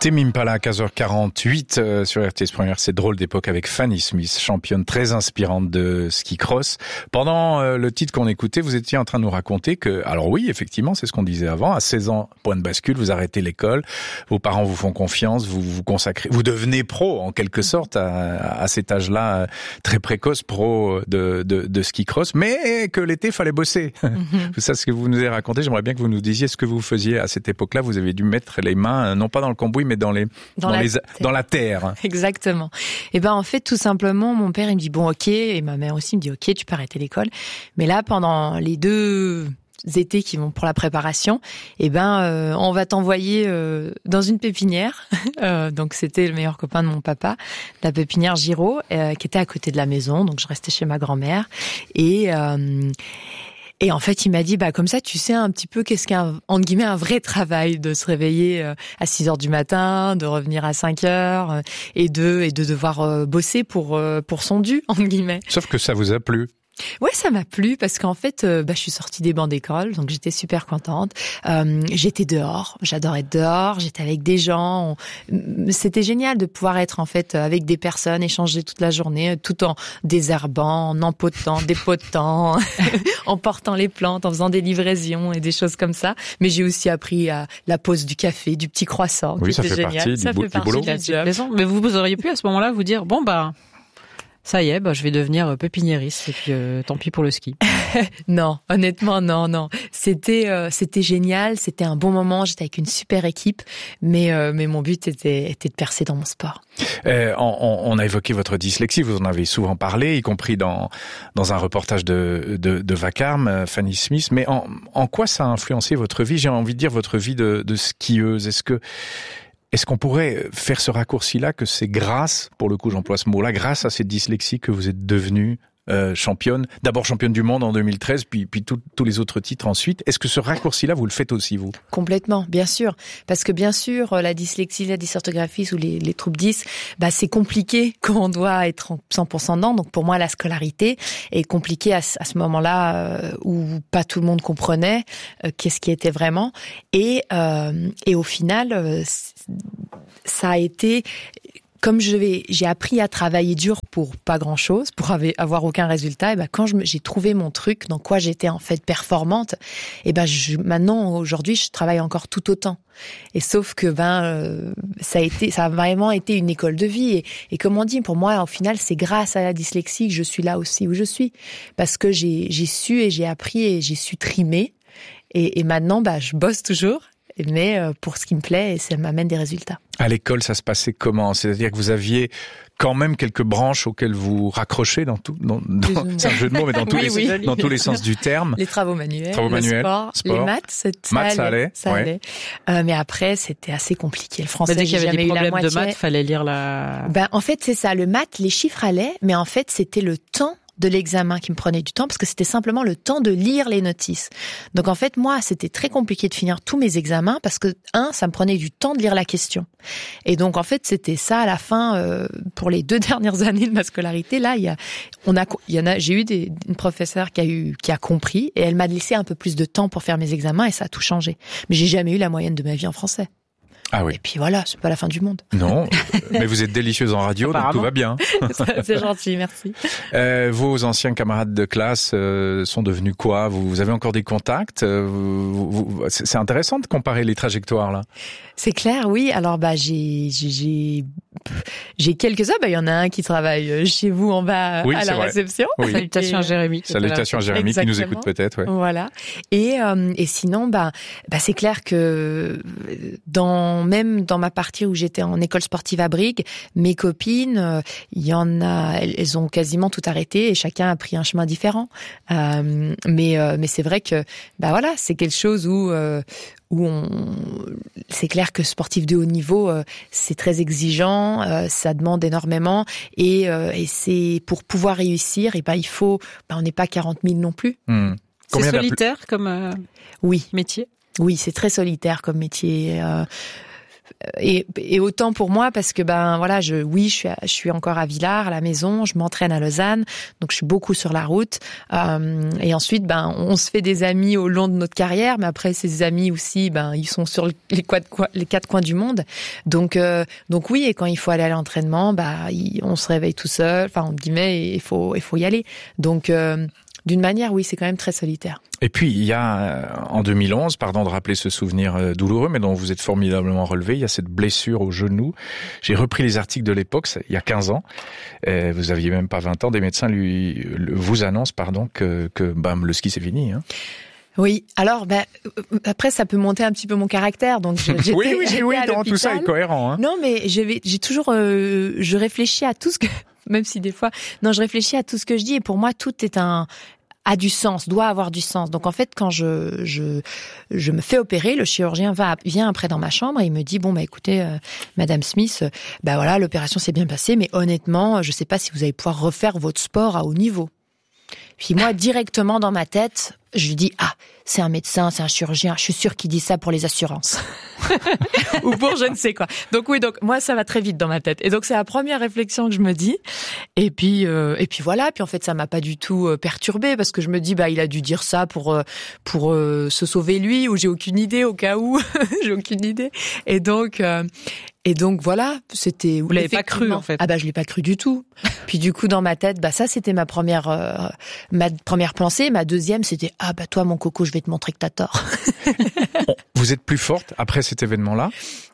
Tame Impala à 15h48 sur RTS Première, c'est Drôle d'époque avec Fanny Smith, championne très inspirante de ski cross. Pendant le titre qu'on écoutait, vous étiez en train de nous raconter que, alors oui, effectivement, c'est ce qu'on disait avant, à 16 ans, point de bascule, vous arrêtez l'école, vos parents vous font confiance, vous vous consacrez, vous devenez pro en quelque sorte à cet âge-là, très précoce, pro de ski cross, mais que l'été, fallait bosser. C'est ça ce que vous nous avez raconté. J'aimerais bien que vous nous disiez ce que vous faisiez à cette époque-là. Vous avez dû mettre les mains, non pas dans le cambouis, mais dans la terre. Exactement. Et ben en fait, tout simplement, mon père il me dit bon ok, et ma mère aussi me dit ok, tu peux arrêter l'école. Mais là, pendant les 2 étés qui vont pour la préparation, on va t'envoyer dans une pépinière. Donc c'était le meilleur copain de mon papa, la pépinière Giraud, qui était à côté de la maison. Donc je restais chez ma grand-mère et en fait, il m'a dit, comme ça, tu sais un petit peu qu'est-ce qu'un, entre guillemets, un vrai travail, de se réveiller à 6h du matin, de revenir à 5h, et de devoir bosser pour son dû, entre guillemets. Sauf que ça vous a plu. Ouais, ça m'a plu parce qu'en fait, je suis sortie des bancs d'école, donc j'étais super contente. J'étais dehors, j'adorais être dehors, j'étais avec des gens. C'était génial de pouvoir être en fait avec des personnes, échanger toute la journée, tout en désherbant, en empotant, dépotant, en portant les plantes, en faisant des livraisons et des choses comme ça. Mais j'ai aussi appris à la pause du café, du petit croissant. Oui, ça fait partie du boulot. Mais vous auriez pu à ce moment-là vous dire ça y est, je vais devenir pépiniériste et puis tant pis pour le ski. Non, honnêtement, non. C'était génial, c'était un bon moment, j'étais avec une super équipe, mais mon but était de percer dans mon sport. On a évoqué votre dyslexie, vous en avez souvent parlé, y compris dans un reportage de Vacarme, Fanny Smith. Mais en quoi ça a influencé votre vie? J'ai envie de dire votre vie de skieuse. Est-ce qu'on pourrait faire ce raccourci-là, que c'est grâce, pour le coup j'emploie ce mot-là, grâce à cette dyslexie que vous êtes devenue championne, d'abord championne du monde en 2013, puis tous les autres titres ensuite. Est-ce que ce raccourci-là, vous le faites aussi, vous? Complètement, bien sûr. Parce que bien sûr, la dyslexie, la dysorthographie ou les troubles 10, c'est compliqué quand on doit être en 100% dedans. Donc pour moi, la scolarité est compliquée à ce moment-là où pas tout le monde comprenait qu'est-ce qui était vraiment. Et au final, ça a été... Comme j'ai appris à travailler dur pour pas grand-chose, pour avoir aucun résultat, quand j'ai trouvé mon truc, dans quoi j'étais en fait performante, maintenant, aujourd'hui, je travaille encore tout autant. Et sauf que ça a vraiment été une école de vie. Et comme on dit, pour moi, au final, c'est grâce à la dyslexie que je suis là aussi où je suis. Parce que j'ai su et j'ai appris et j'ai su trimer. Et maintenant, je bosse toujours. Mais pour ce qui me plaît, et ça m'amène des résultats. À l'école, ça se passait comment? C'est-à-dire que vous aviez quand même quelques branches auxquelles vous raccrochez c'est un jeu de mots, mais dans tous les sens du terme. Les travaux manuels, sport. Les maths, ça allait. Mais après, c'était assez compliqué. Le français, dès qu'il y avait des problèmes de maths, fallait lire la... en fait, c'est ça. Le maths, les chiffres allaient, mais en fait, c'était le temps de l'examen qui me prenait du temps, parce que c'était simplement le temps de lire les notices. Donc en fait, moi, c'était très compliqué de finir tous mes examens, parce que ça me prenait du temps de lire la question. Et donc en fait, c'était ça à la fin, pour les 2 dernières années de ma scolarité. Là, j'ai eu une professeure qui a compris, et elle m'a laissé un peu plus de temps pour faire mes examens, et ça a tout changé. Mais j'ai jamais eu la moyenne de ma vie en français. Ah oui. Et puis voilà, c'est pas la fin du monde. Non, mais vous êtes délicieuse en radio, donc tout va bien. C'est gentil, merci. Vos anciens camarades de classe sont devenus quoi? Vous avez encore des contacts? C'est intéressant de comparer les trajectoires là. C'est clair, oui. Alors j'ai quelques-uns. Il y en a un qui travaille chez vous en bas à la réception. Oui. Salutations à Jérémy. Salutations à Jérémy qui nous écoute peut-être. Ouais. Voilà. Et sinon, c'est clair que même dans ma partie où j'étais en école sportive à Brigue, mes copines, il y en a, elles ont quasiment tout arrêté et chacun a pris un chemin différent. Mais c'est vrai que c'est quelque chose où c'est clair que sportif de haut niveau, c'est très exigeant, ça demande énormément et c'est pour pouvoir réussir, il faut, on n'est pas 40 000 non plus. C'est solitaire comme oui. métier. Oui, c'est très solitaire comme métier. et autant pour moi parce que voilà, je suis encore à Villars, à la maison, je m'entraîne à Lausanne, donc je suis beaucoup sur la route. Et ensuite, on se fait des amis au long de notre carrière, mais après ces amis aussi, ils sont sur les quatre coins du monde. Donc oui, et quand il faut aller à l'entraînement, on se réveille tout seul, enfin entre guillemets, et il faut y aller. Donc d'une manière, oui, c'est quand même très solitaire. Et puis, il y a, en 2011, pardon de rappeler ce souvenir douloureux, mais dont vous êtes formidablement relevé, il y a cette blessure au genou. J'ai repris les articles de l'époque, il y a 15 ans. Vous aviez même pas 20 ans. Des médecins vous annoncent, que le ski, c'est fini, hein. Oui, alors après ça peut monter un petit peu mon caractère, donc oui, tout ça est cohérent, hein. Non, mais j'ai toujours je réfléchis à tout ce que même si des fois je réfléchis à tout ce que je dis et pour moi tout est a du sens, doit avoir du sens. Donc en fait quand je me fais opérer, le chirurgien vient après dans ma chambre et il me dit écoutez madame Smith, voilà, l'opération s'est bien passée mais honnêtement, je sais pas si vous allez pouvoir refaire votre sport à haut niveau. Puis moi, directement dans ma tête, je lui dis c'est un médecin, c'est un chirurgien, je suis sûre qu'il dit ça pour les assurances. Ou pour je ne sais quoi. Donc moi ça va très vite dans ma tête. Et donc c'est la première réflexion que je me dis. Et puis voilà, puis en fait ça m'a pas du tout perturbée parce que je me dis il a dû dire ça pour se sauver lui ou j'ai aucune idée au cas où, j'ai aucune idée. Et donc voilà, c'était. Vous l'avez pas cru en fait. Je l'ai pas cru du tout. Puis du coup dans ma tête, ça c'était ma première pensée. Ma deuxième c'était toi mon coco, je vais te montrer que t'as tort. Vous êtes plus forte après cet événement-là?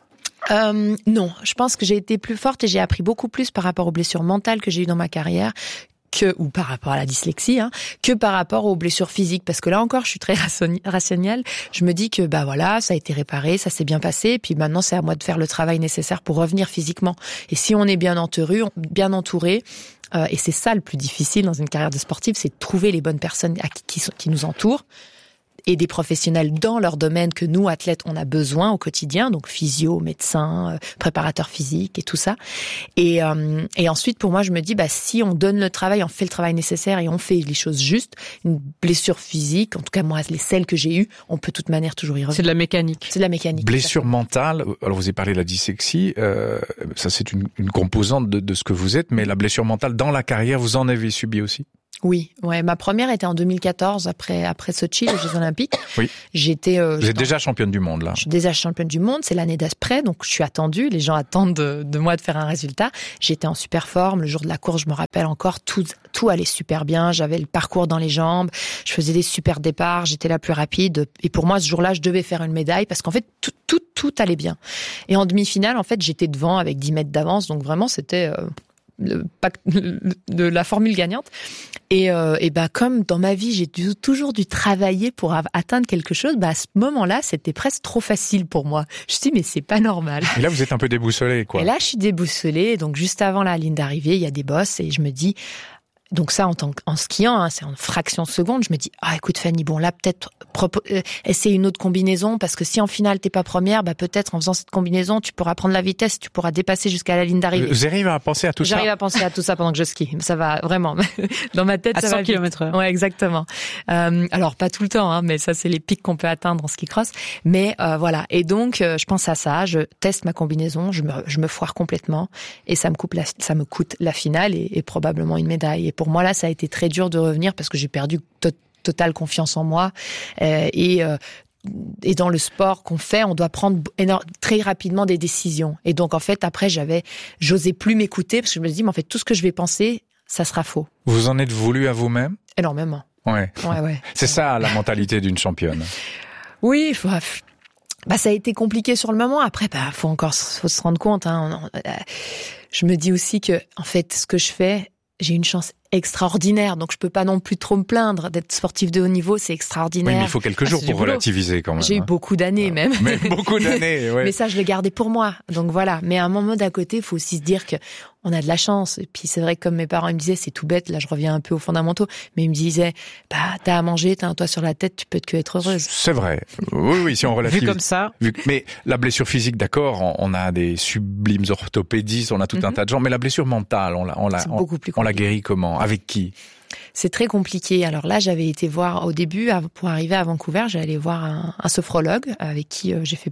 Non, je pense que j'ai été plus forte et j'ai appris beaucoup plus par rapport aux blessures mentales que j'ai eues dans ma carrière. Ou par rapport à la dyslexie, que par rapport aux blessures physiques. Parce que là encore, je suis très rationnelle. Je me dis que, voilà, ça a été réparé, ça s'est bien passé. Et puis maintenant, c'est à moi de faire le travail nécessaire pour revenir physiquement. Et si on est bien entouré, et c'est ça le plus difficile dans une carrière de sportif, c'est de trouver les bonnes personnes qui nous entourent. Et des professionnels dans leur domaine que nous, athlètes, on a besoin au quotidien, donc physio, médecin, préparateur physique et tout ça. Et ensuite, pour moi, je me dis, si on donne le travail, on fait le travail nécessaire et on fait les choses justes, une blessure physique, en tout cas moi, celles que j'ai eues, on peut de toute manière toujours y revenir. C'est de la mécanique. C'est de la mécanique. Blessure mentale, alors vous avez parlé de la dyslexie, ça c'est une composante de ce que vous êtes, mais la blessure mentale dans la carrière, vous en avez subi aussi? Oui, ma première était en 2014 après Sochi, les Jeux Olympiques. Oui. Vous êtes déjà championne du monde là. Je suis déjà championne du monde, c'est l'année d'après, donc je suis attendue. Les gens attendent de moi de faire un résultat. J'étais en super forme. Le jour de la course, je me rappelle encore, tout allait super bien. J'avais le parcours dans les jambes. Je faisais des super départs. J'étais la plus rapide. Et pour moi, ce jour-là, je devais faire une médaille parce qu'en fait, tout allait bien. Et en demi-finale, en fait, j'étais devant avec 10 mètres d'avance. Donc vraiment, c'était de la formule gagnante. Et comme dans ma vie, j'ai toujours dû travailler pour atteindre quelque chose, à ce moment-là, c'était presque trop facile pour moi. Je me suis dit, mais c'est pas normal. Et là, vous êtes un peu déboussolée, quoi. Et là, je suis déboussolée. Donc, juste avant la ligne d'arrivée, il y a des bosses et je me dis, donc ça, en skiant, c'est en fraction de seconde, je me dis, écoute Fanny, là, peut-être essayer une autre combinaison, parce que si en finale t'es pas première, peut-être en faisant cette combinaison, tu pourras prendre la vitesse, tu pourras dépasser jusqu'à la ligne d'arrivée. Vous arrivez à penser à tout ça? J'arrive à penser à tout ça pendant que je skie. Ça va vraiment. Dans ma tête, à ça 100 va km/h. Ouais, exactement. Alors pas tout le temps, mais ça c'est les pics qu'on peut atteindre en ski cross. Mais voilà. Et donc je pense à ça, je teste ma combinaison, je me foire complètement et ça me coûte la finale et probablement une médaille. Et pour moi là, ça a été très dur de revenir parce que j'ai perdu totale confiance en moi et dans le sport qu'on fait, on doit prendre très rapidement des décisions. Et donc en fait après j'osais plus m'écouter parce que je me dis mais en fait tout ce que je vais penser, ça sera faux. Vous en êtes voulu à vous-même? Énormément. Ouais. C'est ça la mentalité d'une championne. Oui, ça a été compliqué sur le moment. Après, faut se rendre compte. Je me dis aussi que, en fait, ce que je fais, j'ai une chance extraordinaire, donc je peux pas non plus trop me plaindre d'être sportif de haut niveau, c'est extraordinaire. Oui, mais il faut quelques jours pour relativiser quand même. J'ai eu beaucoup d'années même. Mais beaucoup d'années, ouais. Mais ça, je le gardais pour moi. Donc voilà. Mais à un moment d'à côté, il faut aussi se dire que on a de la chance. Et puis c'est vrai que comme mes parents ils me disaient, c'est tout bête, là je reviens un peu aux fondamentaux, mais ils me disaient, t'as à manger, t'as un toit sur la tête, tu peux que être heureuse. C'est vrai. Oui, si on relativise. Vu comme ça. Mais la blessure physique, d'accord, on a des sublimes orthopédistes, on a tout un tas de gens, mais la blessure mentale, on la guérit comment? Avec qui? C'est très compliqué. Alors là, j'avais été voir au début, pour arriver à Vancouver, j'allais voir un sophrologue avec qui j'ai fait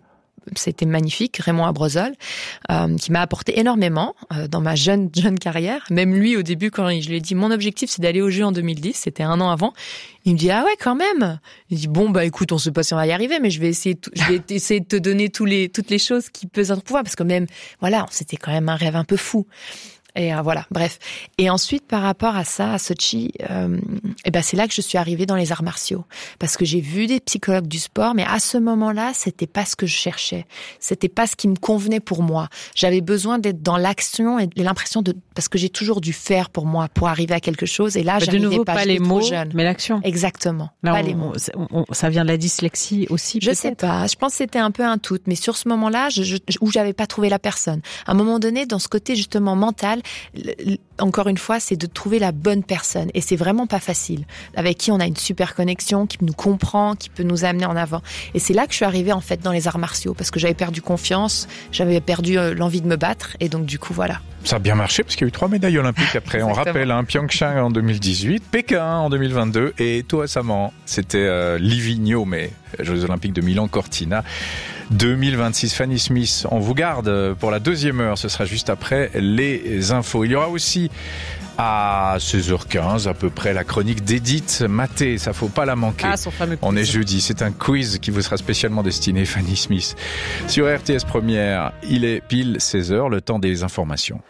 c'était magnifique, Raymond Abrezol, qui m'a apporté énormément dans ma jeune carrière. Même lui, au début, quand je lui ai dit mon objectif, c'est d'aller aux Jeux en 2010, c'était 1 an avant, il me dit ah ouais quand même. Il dit bon bah écoute, on sait pas si on va y arriver, mais je vais essayer de te donner toutes les choses qui peuvent être pouvoir, parce que même voilà, c'était quand même un rêve un peu fou. Et voilà, bref. Et ensuite, par rapport à ça, à Sochi, c'est là que je suis arrivée dans les arts martiaux, parce que j'ai vu des psychologues du sport, mais à ce moment-là, c'était pas ce que je cherchais, c'était pas ce qui me convenait pour moi. J'avais besoin d'être dans l'action et l'impression parce que j'ai toujours dû faire pour moi, pour arriver à quelque chose. Et là, j'arrivais de nouveau, pas les mots, jeune. Mais l'action. Exactement. Là, pas les mots. Ça vient de la dyslexie aussi. Je sais pas. Je pense que c'était un peu un tout, mais sur ce moment-là, où j'avais pas trouvé la personne. À un moment donné, dans ce côté justement mental. Encore une fois, c'est de trouver la bonne personne. Et c'est vraiment pas facile. Avec qui on a une super connexion, qui nous comprend, qui peut nous amener en avant. Et c'est là que je suis arrivée, en fait, dans les arts martiaux. Parce que j'avais perdu confiance, j'avais perdu l'envie de me battre. Et donc, du coup, voilà. Ça a bien marché parce qu'il y a eu 3 médailles olympiques après. On rappelle, Pyeongchang en 2018, Pékin en 2022 et tout récemment, c'était Livigno, mais Jeux olympiques de Milan-Cortina 2026. Fanny Smith, on vous garde pour la 2e heure. Ce sera juste après les infos. Il y aura aussi à 16h15 à peu près la chronique d'Edith Maté, ça faut pas la manquer. Ah, son fameux quiz. On est jeudi, c'est un quiz qui vous sera spécialement destiné, Fanny Smith. Sur RTS Première, il est pile 16h, le temps des informations.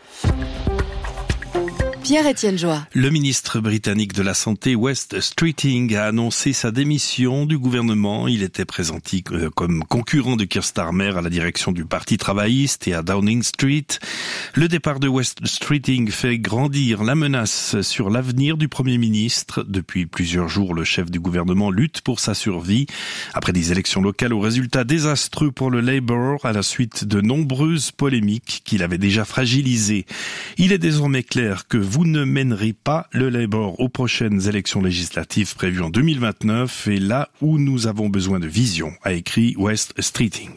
Pierre-Étienne Joie. Le ministre britannique de la Santé, West Streeting, a annoncé sa démission du gouvernement. Il était présenté comme concurrent de Keir Starmer à la direction du Parti travailliste et à Downing Street. Le départ de West Streeting fait grandir la menace sur l'avenir du Premier ministre. Depuis plusieurs jours, le chef du gouvernement lutte pour sa survie. Après des élections locales aux résultats désastreux pour le Labour, à la suite de nombreuses polémiques qu'il avait déjà fragilisées. Il est désormais clair que vous ne mènerez pas le Labour aux prochaines élections législatives prévues en 2029 et là où nous avons besoin de vision, a écrit West Streeting.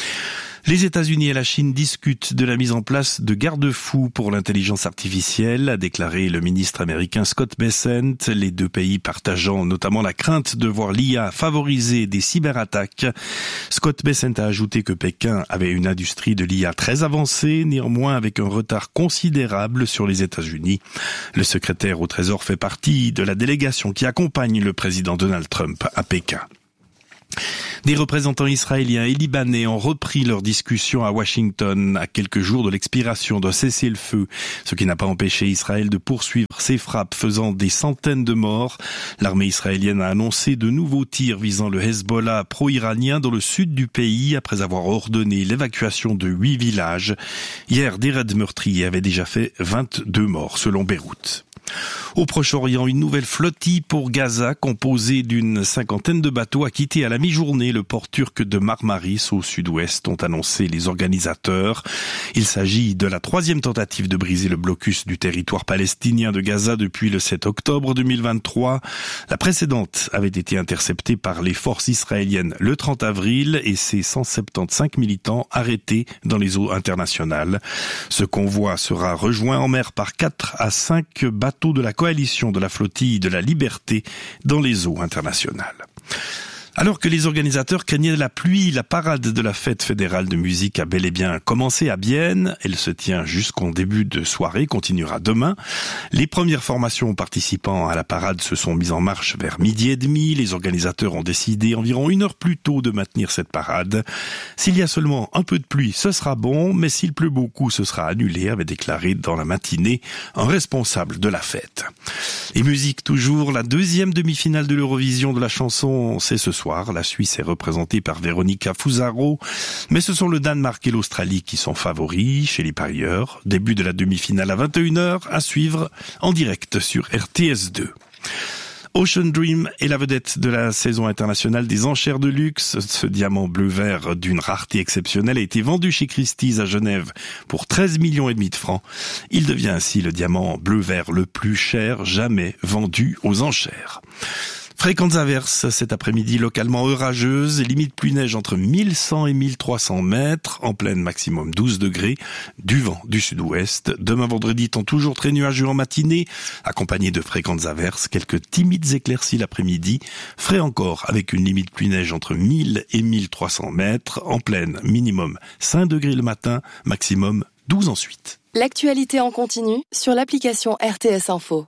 Les États-Unis et la Chine discutent de la mise en place de garde-fous pour l'intelligence artificielle, a déclaré le ministre américain Scott Bessent, les deux pays partageant notamment la crainte de voir l'IA favoriser des cyberattaques. Scott Bessent a ajouté que Pékin avait une industrie de l'IA très avancée, néanmoins avec un retard considérable sur les États-Unis. Le secrétaire au Trésor fait partie de la délégation qui accompagne le président Donald Trump à Pékin. Des représentants israéliens et libanais ont repris leur discussion à Washington à quelques jours de l'expiration d'un cessez-le-feu, ce qui n'a pas empêché Israël de poursuivre ses frappes faisant des centaines de morts. L'armée israélienne a annoncé de nouveaux tirs visant le Hezbollah pro-iranien dans le sud du pays après avoir ordonné l'évacuation de 8 villages. Hier, des raids meurtriers avaient déjà fait 22 morts selon Beyrouth. Au Proche-Orient, une nouvelle flottille pour Gaza, composée d'une 50aine de bateaux, a quitté à la mi-journée le port turc de Marmaris au sud-ouest, ont annoncé les organisateurs. Il s'agit de la 3e tentative de briser le blocus du territoire palestinien de Gaza depuis le 7 octobre 2023. La précédente avait été interceptée par les forces israéliennes le 30 avril et ses 175 militants arrêtés dans les eaux internationales. Ce convoi sera rejoint en mer par 4 à 5 bateaux de la coalition de la flottille de la liberté dans les eaux internationales. Alors que les organisateurs craignaient la pluie, la parade de la fête fédérale de musique a bel et bien commencé à Bienne. Elle se tient jusqu'en début de soirée, continuera demain. Les premières formations participant à la parade se sont mises en marche vers 12h30. Les organisateurs ont décidé environ 1 heure plus tôt de maintenir cette parade. S'il y a seulement un peu de pluie, ce sera bon, mais s'il pleut beaucoup, ce sera annulé, avait déclaré dans la matinée un responsable de la fête. Et musique toujours, la 2e demi-finale de l'Eurovision de la chanson, c'est ce soir. La Suisse est représentée par Veronica Fusaro, mais ce sont le Danemark et l'Australie qui sont favoris chez les parieurs. Début de la demi-finale à 21h, à suivre en direct sur RTS2. Ocean Dream est la vedette de la saison internationale des enchères de luxe. Ce diamant bleu-vert d'une rareté exceptionnelle a été vendu chez Christie's à Genève pour 13,5 millions de francs. Il devient ainsi le diamant bleu-vert le plus cher jamais vendu aux enchères. Fréquentes averses cet après-midi, localement orageuses, limite pluie neige entre 1100 et 1300 mètres, en pleine maximum 12 degrés, du vent du sud-ouest. Demain vendredi, temps toujours très nuageux en matinée, accompagné de fréquentes averses, quelques timides éclaircies l'après-midi, frais encore avec une limite pluie neige entre 1000 et 1300 mètres, en pleine minimum 5 degrés le matin, maximum 12 ensuite. L'actualité en continu sur l'application RTS Info.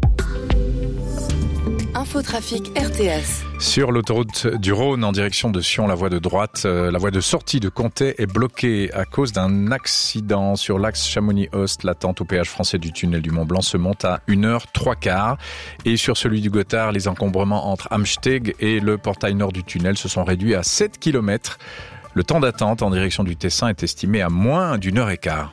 Infotrafic RTS. Sur l'autoroute du Rhône en direction de Sion, la voie de droite, la voie de sortie de Comté est bloquée à cause d'un accident sur l'axe Chamonix-Ost. L'attente au péage français du tunnel du Mont-Blanc se monte à 1h03. Et sur celui du Gothard, les encombrements entre Amsteg et le portail nord du tunnel se sont réduits à 7 km. Le temps d'attente en direction du Tessin est estimé à moins d'1h15.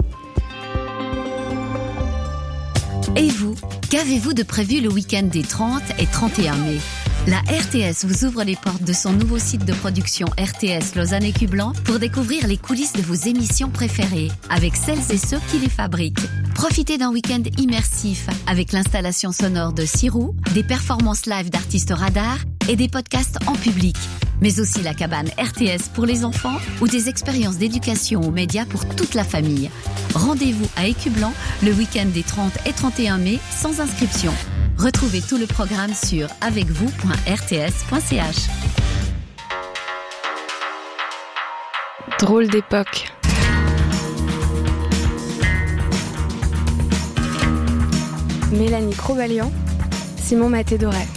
Et vous, qu'avez-vous de prévu le week-end des 30 et 31 mai ? La RTS vous ouvre les portes de son nouveau site de production RTS Lausanne et Cublan pour découvrir les coulisses de vos émissions préférées avec celles et ceux qui les fabriquent. Profitez d'un week-end immersif avec l'installation sonore de Sirou, des performances live d'artistes radars et des podcasts en public. Mais aussi la cabane RTS pour les enfants ou des expériences d'éducation aux médias pour toute la famille. Rendez-vous à Écublan le week-end des 30 et 31 mai sans inscription. Retrouvez tout le programme sur avecvous.rts.ch. Drôle d'époque. Mélanie Crobalian, Simon Maté-Doré.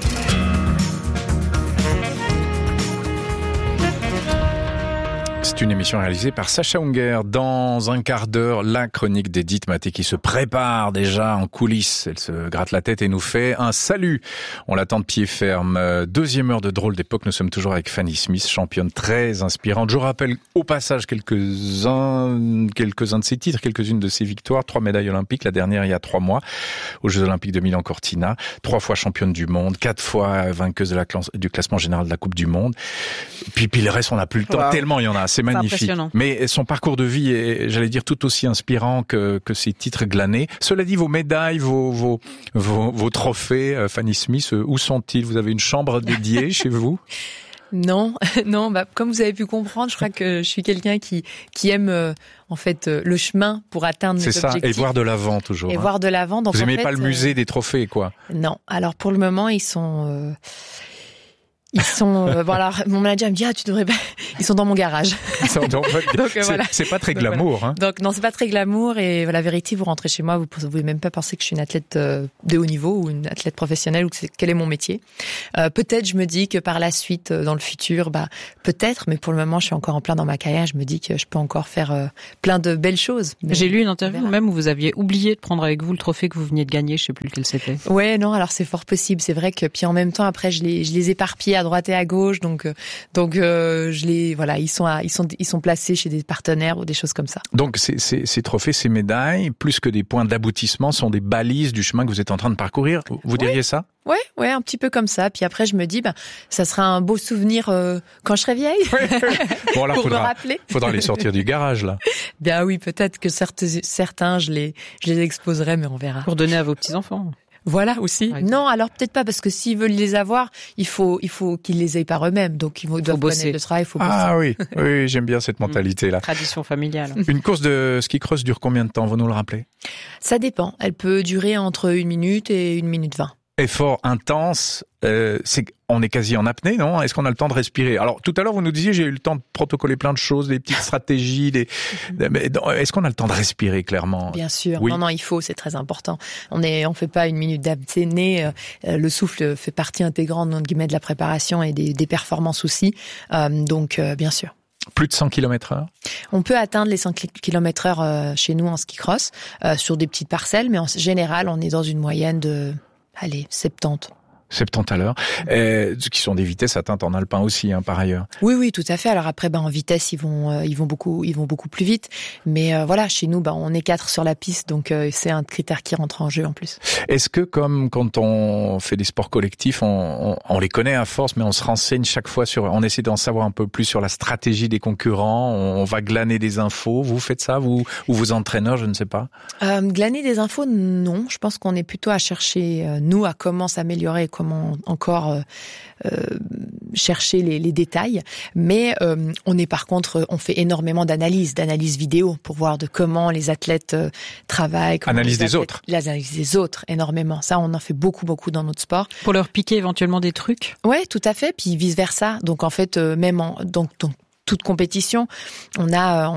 C'est une émission réalisée par Sacha Unger. Dans un quart d'heure, la chronique d'Edith Maté qui se prépare déjà en coulisses. Elle se gratte la tête et nous fait un salut. On l'attend de pied ferme. Deuxième heure de Drôle d'époque. Nous sommes toujours avec Fanny Smith, championne très inspirante. Je rappelle au passage quelques-uns de ses titres, quelques-unes de ses victoires. 3 médailles olympiques. La dernière il y a 3 mois aux Jeux Olympiques de Milan-Cortina. 3 fois championne du monde. 4 fois vainqueuse du classement général de la Coupe du Monde. Puis le reste, on n'a plus le temps. Wow. Tellement il y en a. C'est magnifique. Mais son parcours de vie est, j'allais dire, tout aussi inspirant que ses titres glanés. Cela dit, vos médailles, vos trophées, Fanny Smith, où sont-ils ? Vous avez une chambre dédiée chez vous ? Non, comme vous avez pu comprendre, je crois que je suis quelqu'un qui aime en fait le chemin pour atteindre mes objectifs. C'est ça, et voir de l'avant toujours. Et voir de l'avant. Donc vous aimez pas le musée des trophées, quoi ? Non. Alors pour le moment, ils sont voilà, mon manager me dit tu devrais pas. Ils sont dans mon garage. Donc voilà. C'est pas très glamour, hein. Donc non, c'est pas très glamour et la vérité, vous rentrez chez moi, vous pouvez même pas penser que je suis une athlète de haut niveau ou une athlète professionnelle ou quel est mon métier. Peut-être je me dis que par la suite, dans le futur, peut-être, mais pour le moment, je suis encore en plein dans ma carrière. Je me dis que je peux encore faire plein de belles choses. J'ai lu une interview même où vous aviez oublié de prendre avec vous le trophée que vous veniez de gagner. Je sais plus lequel c'était. Ouais, non, alors c'est fort possible. C'est vrai que puis en même temps après, je les éparpille à droite et à gauche, donc ils sont placés chez des partenaires ou des choses comme ça. Donc ces trophées, ces médailles, plus que des points d'aboutissement, sont des balises du chemin que vous êtes en train de parcourir. Vous diriez ça ? Ouais, un petit peu comme ça. Puis après, je me dis, ça sera un beau souvenir quand je serai vieille. Bon, alors pour me rappeler. Faudra les sortir du garage, là. Bien oui, peut-être que certains, je les exposerai, mais on verra. Pour donner à vos petits-enfants. Voilà aussi. Non, alors peut-être pas, parce que s'ils veulent les avoir, il faut qu'ils les aient par eux-mêmes. Donc ils doivent connaître le travail, il faut bosser. Ah oui, j'aime bien cette mentalité-là. Tradition familiale. Une course de ski cross dure combien de temps, vous nous le rappelez ? Ça dépend. Elle peut durer entre 1 minute et 1 minute 20. Effort intense, on est quasi en apnée, non ? Est-ce qu'on a le temps de respirer ? Alors, tout à l'heure, vous nous disiez, j'ai eu le temps de protocoler plein de choses, des petites stratégies, est-ce qu'on a le temps de respirer, clairement ? Bien sûr. Oui. Non, il faut, c'est très important. On fait pas 1 minute d'apnée, le souffle fait partie intégrante, entre guillemets, de la préparation et des performances aussi. Donc, bien sûr. Plus de 100 km/h ? On peut atteindre les 100 km/h chez nous en ski cross, sur des petites parcelles, mais en général, on est dans une moyenne de 70. 70 à l'heure, qui sont des vitesses atteintes en alpin aussi, par ailleurs. Oui, tout à fait. Alors après, en vitesse, ils vont beaucoup plus vite. Mais voilà, chez nous, on est 4 sur la piste, donc c'est un critère qui rentre en jeu en plus. Est-ce que, comme quand on fait des sports collectifs, on les connaît à force, mais on se renseigne chaque fois on essaie d'en savoir un peu plus sur la stratégie des concurrents, on va glaner des infos. Vous faites ça, ou vos entraîneurs, je ne sais pas. Glaner des infos, non. Je pense qu'on est plutôt à chercher, nous, à comment s'améliorer et comment encore chercher les détails. Mais on fait énormément d'analyse vidéo pour voir de comment les athlètes travaillent. Analyse des autres. L'analyse des autres, énormément. Ça, on en fait beaucoup dans notre sport. Pour leur piquer éventuellement des trucs. Ouais, tout à fait. Puis vice versa. Donc en fait, même donc toute compétition, on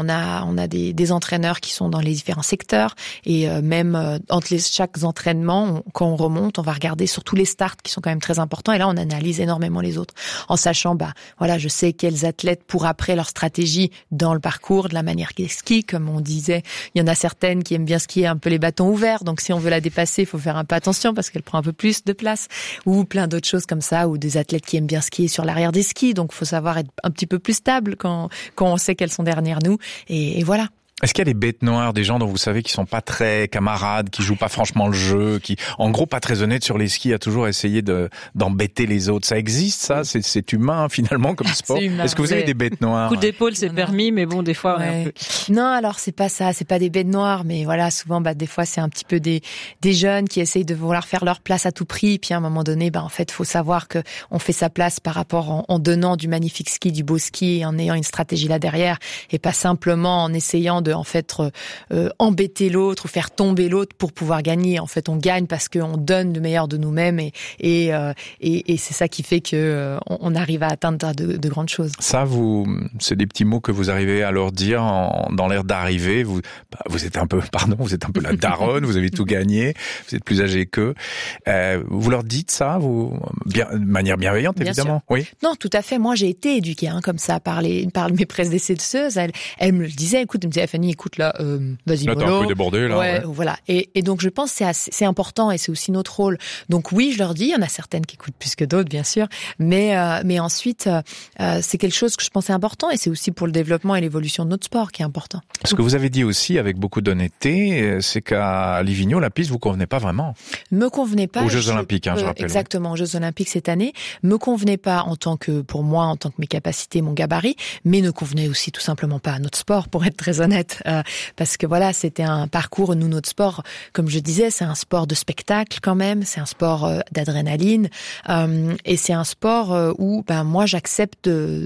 a des entraîneurs qui sont dans les différents secteurs et même entre chaque entraînement, quand on remonte, on va regarder sur tous les starts qui sont quand même très importants et là on analyse énormément les autres en sachant je sais quels athlètes pour après leur stratégie dans le parcours, de la manière qu'ils skient, comme on disait, il y en a certaines qui aiment bien skier un peu les bâtons ouverts, donc si on veut la dépasser, il faut faire un peu attention parce qu'elle prend un peu plus de place ou plein d'autres choses comme ça, ou des athlètes qui aiment bien skier sur l'arrière des skis, donc il faut savoir être un petit peu plus stable quand on sait qu'elles sont derrière nous. Et voilà. Est-ce qu'il y a des bêtes noires, des gens dont vous savez qui sont pas très camarades, qui jouent pas franchement le jeu, qui, en gros, pas très honnêtes sur les skis, à toujours essayer d'embêter les autres? Ça existe, ça? C'est humain, finalement, comme sport? Est-ce que vous avez des bêtes noires? Coup d'épaule, c'est permis, mais bon, des fois, on est un peu... Non, alors, c'est pas ça. C'est pas des bêtes noires, mais voilà, souvent, des fois, c'est un petit peu des jeunes qui essayent de vouloir faire leur place à tout prix. Puis, à un moment donné, en fait, faut savoir que on fait sa place par rapport en donnant du magnifique ski, du beau ski, et en ayant une stratégie là derrière, et pas simplement en essayant de, en fait, embêter l'autre ou faire tomber l'autre pour pouvoir gagner. En fait, on gagne parce qu'on donne le meilleur de nous-mêmes et c'est ça qui fait que on arrive à atteindre de grandes choses. Ça, c'est des petits mots que vous arrivez à leur dire dans l'air d'arriver. Vous êtes un peu la daronne, vous avez tout gagné, vous êtes plus âgé qu'eux. Vous leur dites ça, de manière bienveillante, évidemment. Bien sûr. Oui. Non, tout à fait. Moi, j'ai été éduquée comme ça par mes prédécesseuses. Elle me le disait. Elle me disait, Fanny, écoute, là, vas-y, là, mollo. t'es un peu débordé, là. Ouais. Voilà. Et donc, je pense que c'est important et c'est aussi notre rôle. Donc, oui, je leur dis, il y en a certaines qui écoutent plus que d'autres, bien sûr. Mais ensuite, c'est quelque chose que je pense est important et c'est aussi pour le développement et l'évolution de notre sport qui est important. Ce que vous avez dit aussi, avec beaucoup d'honnêteté, c'est qu'à Livigno, la piste vous convenait pas vraiment. Me convenait pas. Aux Jeux Olympiques, je rappelle. Exactement, aux Jeux Olympiques cette année. Me convenait pas pour moi, en tant que mes capacités, mon gabarit, mais ne convenait aussi tout simplement pas à notre sport, pour être très honnête. Parce que voilà, c'était un parcours, notre sport, comme je disais, c'est un sport de spectacle quand même, c'est un sport d'adrénaline, et c'est un sport où moi j'accepte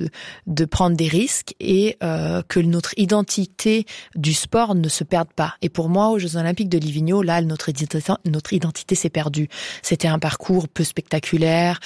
de prendre des risques et que notre identité du sport ne se perde pas. Et pour moi, aux Jeux Olympiques de Livigno, là, notre identité s'est perdue. C'était un parcours peu spectaculaire,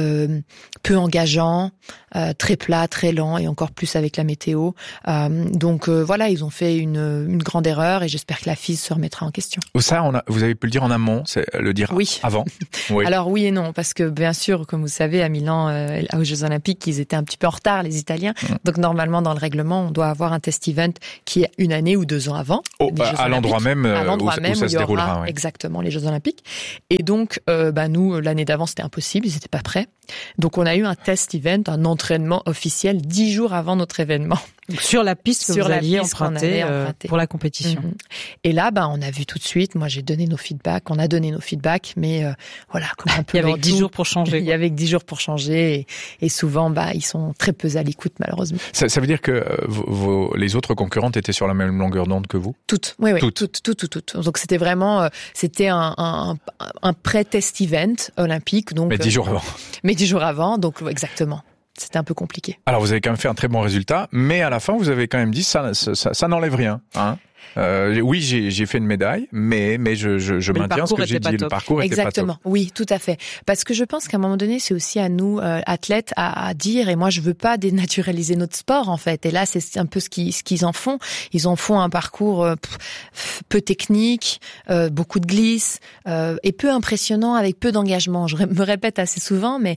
peu engageant, très plat, très lent et encore plus avec la météo. Donc voilà, ils ont fait une grande erreur et j'espère que la FIS se remettra en question. Ça, vous avez pu le dire en amont, c'est le dire avant. Oui. Alors oui et non, parce que bien sûr, comme vous savez, à Milan, aux Jeux Olympiques, ils étaient un petit peu en retard, les Italiens. Donc normalement, dans le règlement, on doit avoir un test event qui est 1 année ou 2 ans avant. À l'endroit même où ça se déroulera. Ouais. Exactement, les Jeux Olympiques. Et donc, nous, l'année d'avant, c'était impossible, ils n'étaient pas prêts. Donc on a eu un test event, un entraînement officiel 10 jours avant notre événement. Donc, sur la piste que vous alliez emprunter pour la compétition. Et là, on a vu tout de suite, moi j'ai donné nos feedbacks, on a donné nos feedbacks, mais voilà, comme un peu. Il y avait 10 jours pour changer. Il y avait 10 jours pour changer et souvent, ils sont très peu à l'écoute, malheureusement. Ça veut dire que les autres concurrentes étaient sur la même longueur d'onde que vous? Toutes, oui. Toutes. Donc c'était vraiment, c'était un pré-test event olympique. Donc, mais 10 jours avant. Mais 10 jours avant, donc exactement. C'était un peu compliqué. Alors vous avez quand même fait un très bon résultat, mais à la fin vous avez quand même dit ça n'enlève rien, hein. Oui, j'ai fait une médaille, mais je maintiens ce que j'ai dit. Le parcours était pas top. Exactement. Oui, tout à fait. Parce que je pense qu'à un moment donné, c'est aussi à nous, athlètes, à dire, et moi je veux pas dénaturaliser notre sport, en fait. Et là, c'est un peu ce qu'ils en font. Ils en font un parcours peu technique, beaucoup de glisse, et peu impressionnant, avec peu d'engagement. Je me répète assez souvent, mais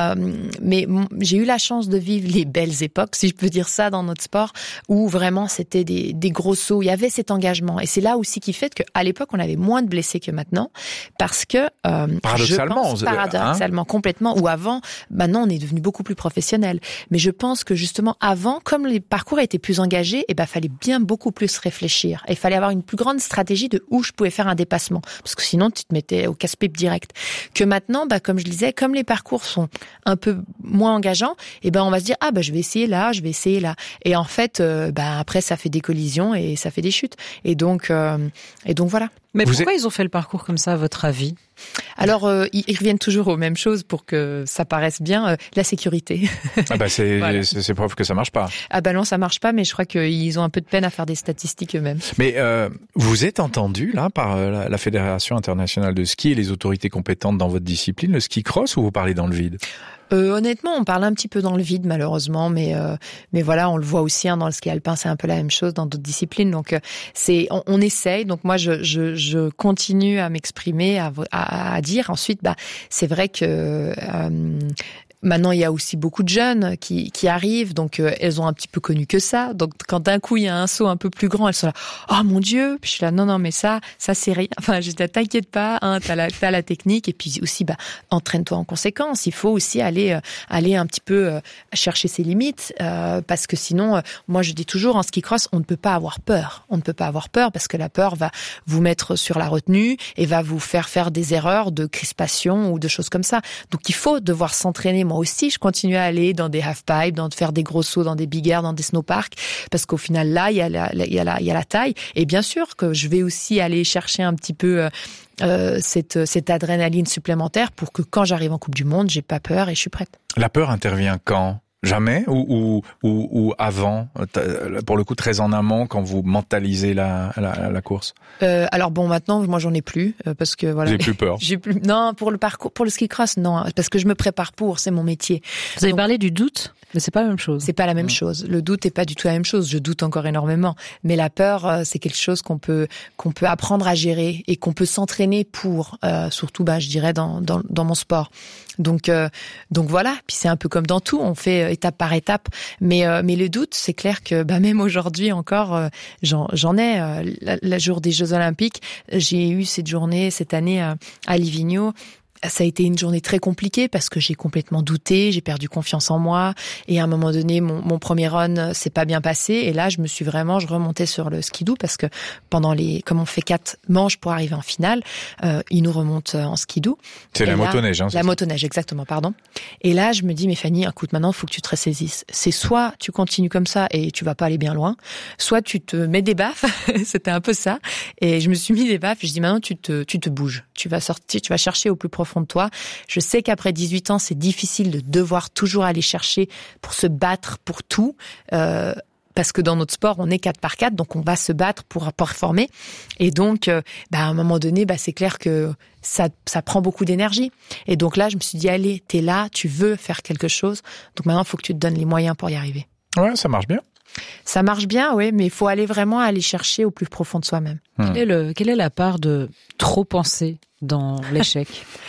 j'ai eu la chance de vivre les belles époques, si je peux dire ça, dans notre sport, où vraiment c'était des gros sauts. Il y avait cet engagement. Et c'est là aussi qui fait qu'à l'époque, on avait moins de blessés que maintenant, parce que paradoxalement, complètement, ou avant, maintenant on est devenu beaucoup plus professionnel. Mais je pense que justement avant, comme les parcours étaient plus engagés, fallait bien beaucoup plus réfléchir. Et il fallait avoir une plus grande stratégie de où je pouvais faire un dépassement, parce que sinon tu te mettais au casse-pipe direct. Que maintenant, comme je le disais, comme les parcours sont un peu moins engageants, on va se dire je vais essayer là. Et en fait, après ça fait des collisions et ça fait des chutes. Et donc voilà. Mais pourquoi ils ont fait le parcours comme ça, à votre avis ? Alors, ils reviennent toujours aux mêmes choses pour que ça paraisse bien. La sécurité. Ah bah c'est Voilà. c'est preuve que ça marche pas. Ah bah non, ça marche pas, mais je crois qu'ils ont un peu de peine à faire des statistiques eux-mêmes. Mais vous êtes entendu là par la Fédération internationale de ski et les autorités compétentes dans votre discipline, le ski cross, ou vous parlez dans le vide ? Honnêtement, on parle un petit peu dans le vide malheureusement, mais voilà, on le voit aussi dans le ski alpin, c'est un peu la même chose dans d'autres disciplines. Donc on essaye. Donc moi je continue à m'exprimer, à dire. Ensuite, c'est vrai que maintenant, il y a aussi beaucoup de jeunes qui arrivent, donc elles ont un petit peu connu que ça. Donc quand d'un coup il y a un saut un peu plus grand, elles sont là, oh mon Dieu. Puis je suis là, non mais ça c'est rien. Enfin, je dis, t'inquiète pas, hein, t'as la technique, et puis aussi entraîne-toi en conséquence. Il faut aussi aller un petit peu chercher ses limites, parce que sinon, moi je dis toujours en ski cross, on ne peut pas avoir peur. On ne peut pas avoir peur parce que la peur va vous mettre sur la retenue et va vous faire des erreurs de crispation ou de choses comme ça. Donc il faut devoir s'entraîner. Moi aussi, je continue à aller dans des half-pipes, faire des gros sauts dans des big air, dans des snowparks, parce qu'au final, là, il y a la taille. Et bien sûr que je vais aussi aller chercher un petit peu cette adrénaline supplémentaire pour que quand j'arrive en Coupe du Monde, j'ai pas peur et je suis prête. La peur intervient quand ? Jamais ou avant, pour le coup très en amont, quand vous mentalisez la course. Alors bon, maintenant moi j'en ai plus parce que voilà. Vous n'avez plus peur. Non, pour le parcours, pour le ski cross, non, parce que je me prépare c'est mon métier. Vous avez parlé du doute, mais c'est pas la même chose. C'est pas la même chose. Le doute est pas du tout la même chose. Je doute encore énormément, mais la peur, c'est quelque chose qu'on peut apprendre à gérer et qu'on peut s'entraîner pour. Surtout, je dirais dans mon sport. Donc voilà. Puis c'est un peu comme dans tout, on fait étape par étape. Mais le doute, c'est clair que même aujourd'hui encore, j'en ai. Le jour des Jeux Olympiques, j'ai eu cette journée cette année à Livigno. Ça a été une journée très compliquée parce que j'ai complètement douté, j'ai perdu confiance en moi, et à un moment donné, mon premier run s'est pas bien passé, et là, je remontais sur le skidoo parce que comme on fait 4 manches pour arriver en finale, ils nous remontent en skidoo. C'est la motoneige, hein. La motoneige, exactement, pardon. Et là, je me dis, mais Fanny, écoute, maintenant, faut que tu te ressaisisses. C'est soit tu continues comme ça et tu vas pas aller bien loin, soit tu te mets des baffes. C'était un peu ça. Et je me suis mis des baffes. Je dis, maintenant, tu te bouges. Tu vas sortir, tu vas chercher au plus profond de toi. Je sais qu'après 18 ans, c'est difficile de devoir toujours aller chercher pour se battre pour tout, parce que dans notre sport, on est 4x4, donc on va se battre pour performer. Et donc, à un moment donné, c'est clair que ça prend beaucoup d'énergie. Et donc là, je me suis dit, allez, t'es là, tu veux faire quelque chose, donc maintenant, il faut que tu te donnes les moyens pour y arriver. Ouais, ça marche bien. Ça marche bien, oui, mais il faut vraiment aller chercher au plus profond de soi-même. Quelle est la part de trop penser dans l'échec?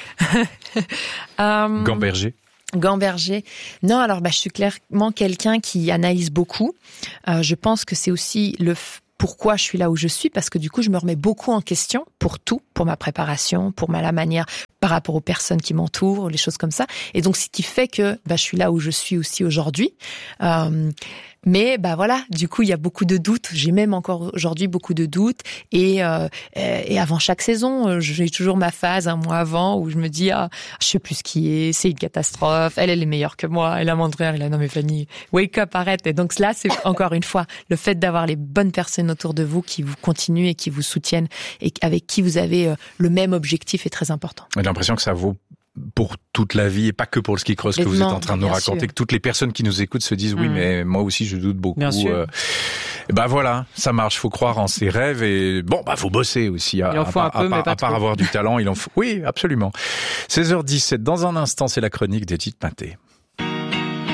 Gamberger. Non, alors je suis clairement quelqu'un qui analyse beaucoup. Je pense que c'est aussi pourquoi je suis là où je suis, parce que du coup, je me remets beaucoup en question pour tout, pour ma préparation, pour la manière par rapport aux personnes qui m'entourent, les choses comme ça. Et donc, ce qui fait que je suis là où je suis aussi aujourd'hui. Mais voilà, du coup, il y a beaucoup de doutes. J'ai même encore aujourd'hui beaucoup de doutes. Et avant chaque saison, j'ai toujours ma phase un mois avant où je me dis, je sais plus skier, c'est une catastrophe. Elle est meilleure que moi. Elle a mon frère, non mais Fanny, wake up, arrête. Et donc là, c'est encore une fois le fait d'avoir les bonnes personnes autour de vous qui vous continuent et qui vous soutiennent et avec qui vous avez le même objectif est très important. J'ai l'impression que ça vaut pour toute la vie et pas que pour le ski cross que vous êtes en train de nous raconter, sûr. Que toutes les personnes qui nous écoutent se disent oui, mais moi aussi je doute beaucoup. Bien sûr. Voilà, ça marche, faut croire en ses rêves et faut bosser aussi. Il en faut un peu, mais pas trop. À part avoir du talent, il en faut. Oui, absolument. 16h17, dans un instant, c'est la chronique d'Edith Maté.